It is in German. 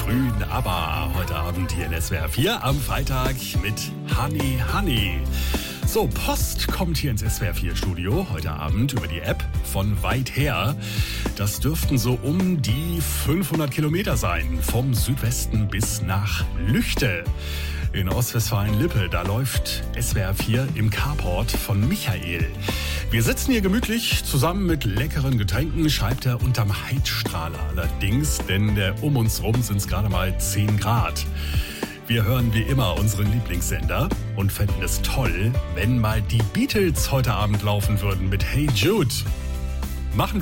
frühen ABBA heute Abend hier in SWR 4 am Freitag mit Honey Honey. So, Post kommt hier ins SWR 4 Studio heute Abend über die App von weit her. Das dürften so um die 500 Kilometer sein, vom Südwesten bis nach Lüchte. In Ostwestfalen-Lippe, da läuft SWR 4 im Carport von Michael. Wir sitzen hier gemütlich zusammen mit leckeren Getränken, schreibt er unterm Heizstrahler allerdings, denn um uns rum sind es gerade mal 10 Grad. Wir hören wie immer unseren Lieblingssender und fänden es toll, wenn mal die Beatles heute Abend laufen würden mit Hey Jude. Machen wir